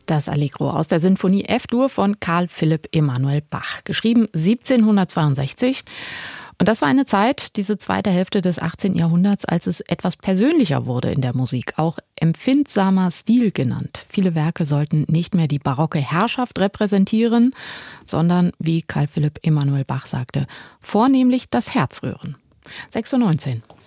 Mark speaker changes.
Speaker 1: Das Allegro aus der Sinfonie F-Dur von Carl Philipp Emanuel Bach, geschrieben 1762. Und das war eine Zeit, diese zweite Hälfte des 18. Jahrhunderts, als es etwas persönlicher wurde in der Musik, auch empfindsamer Stil genannt. Viele Werke sollten nicht mehr die barocke Herrschaft repräsentieren, sondern, wie Carl Philipp Emanuel Bach sagte, vornehmlich das Herz rühren. 6:19 Uhr.